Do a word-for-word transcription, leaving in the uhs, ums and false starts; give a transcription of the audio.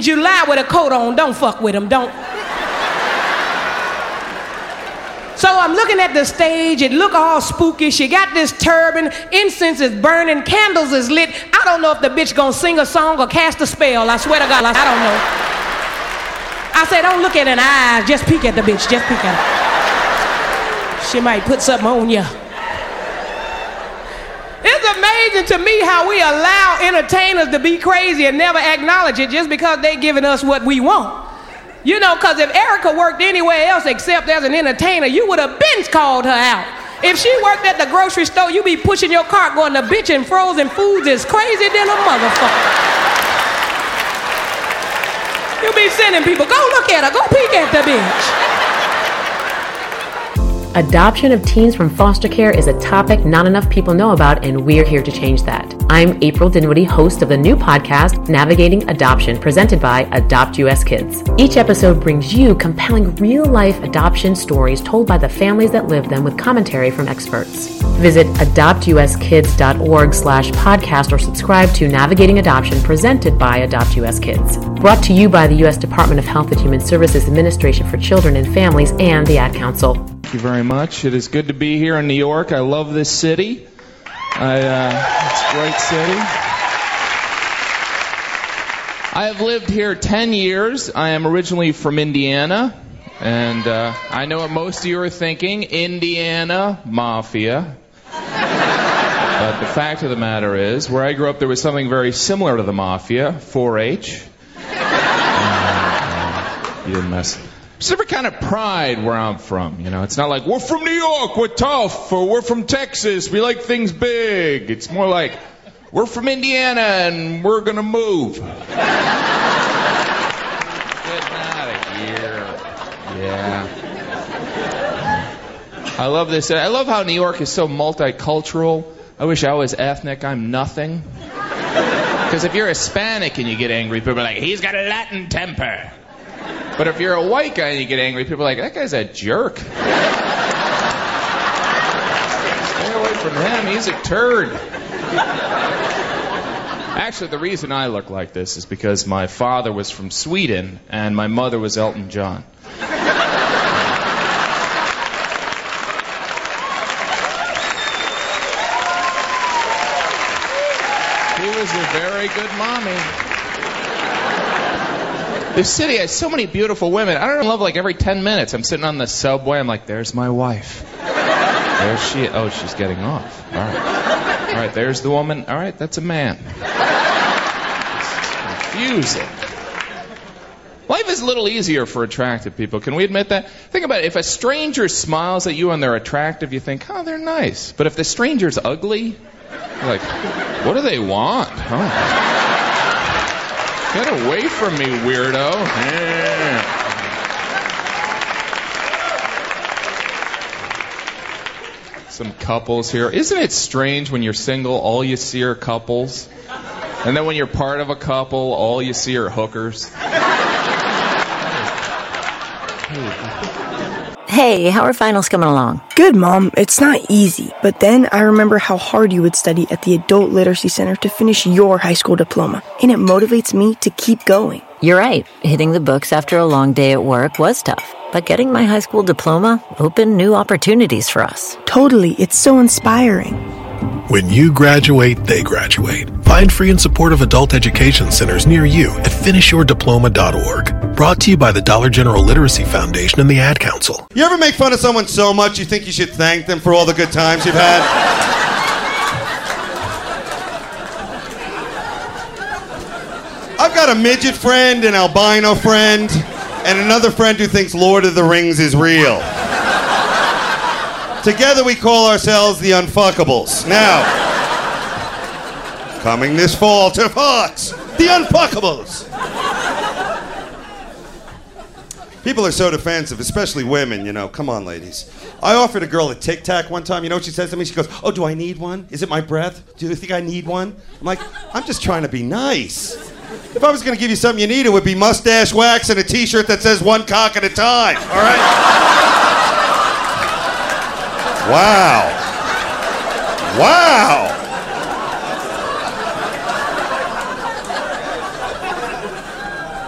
July with a coat on. Don't fuck with him, don't. So I'm looking at the stage, it look all spooky. She got this turban, incense is burning, candles is lit. I don't know if the bitch gonna sing a song or cast a spell. I swear to God, I don't know. I said, don't look at her eyes, just peek at the bitch, just peek at her. She might put something on you. It's amazing to me how we allow entertainers to be crazy and never acknowledge it just because they giving us what we want. You know, because if Erica worked anywhere else except as an entertainer, you would have been called her out. If she worked at the grocery store, you be pushing your cart going, the bitch in frozen foods is crazy than a motherfucker. You be sending people, go look at her, go peek at the bitch. Adoption of teens from foster care is a topic not enough people know about, and we're here to change that. I'm April Dinwiddie, host of the new podcast, Navigating Adoption, presented by Adopt U S Kids. Each episode brings you compelling real-life adoption stories told by the families that live them with commentary from experts. Visit adoptuskids.org slash podcast or subscribe to Navigating Adoption, presented by Adopt U S Kids. Brought to you by the U S Department of Health and Human Services Administration for Children and Families and the Ad Council. Thank you very much. It is good to be here in New York. I love this city. I, uh, it's a great city. I have lived here ten years. I am originally from Indiana, and uh, I know what most of you are thinking, Indiana Mafia. But the fact of the matter is, where I grew up, there was something very similar to the Mafia, four H. Uh, uh, you didn't mess There's every kind of pride where I'm from, you know. It's not like, we're from New York, we're tough, or we're from Texas, we like things big. It's more like, we're from Indiana and we're gonna move. Getting out of here. Yeah. I love this. I love how New York is so multicultural. I wish I was ethnic. I'm nothing. Because if you're Hispanic and you get angry, people are like, he's got a Latin temper. But if you're a white guy and you get angry, people are like, that guy's a jerk. Stay away from him, he's a turd. Actually, the reason I look like this is because my father was from Sweden and my mother was Elton John. He was a very good mommy. This city has so many beautiful women. I don't love like every ten minutes. I'm sitting on the subway. I'm like, there's my wife. There's she. Oh, she's getting off. All right. All right, there's the woman. All right, that's a man. It's confusing. Life is a little easier for attractive people. Can we admit that? Think about it. If a stranger smiles at you and they're attractive, you think, oh, they're nice. But if the stranger's ugly, you're like, what do they want? Oh. Get away from me, weirdo. Yeah. Some couples here. Isn't it strange when you're single, all you see are couples? And then when you're part of a couple, all you see are hookers? Hey, how are finals coming along? Good, Mom. It's not easy. But then I remember how hard you would study at the Adult Literacy Center to finish your high school diploma. And it motivates me to keep going. You're right. Hitting the books after a long day at work was tough. But getting my high school diploma opened new opportunities for us. Totally. It's so inspiring. When you graduate, they graduate. Find free and supportive adult education centers near you at finish your diploma dot org. Brought to you by the Dollar General Literacy Foundation and the Ad Council. You ever make fun of someone so much you think you should thank them for all the good times you've had? I've got a midget friend, an albino friend, and another friend who thinks Lord of the Rings is real. Together we call ourselves the Unfuckables. Now, coming this fall to Fox, the Unfuckables. People are so defensive, especially women, you know. Come on, ladies. I offered a girl a Tic Tac one time. You know what she says to me? She goes, oh, do I need one? Is it my breath? Do you think I need one? I'm like, I'm just trying to be nice. If I was going to give you something you need, it would be mustache wax and a T-shirt that says one cock at a time, all right? Wow. Wow.